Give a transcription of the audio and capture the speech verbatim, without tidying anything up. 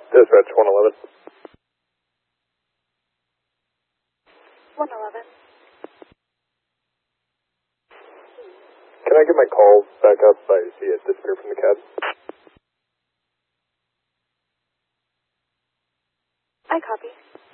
Dispatch one eleven. one eleven. Can I get my call back up? I see it disappear from the cab. I copy.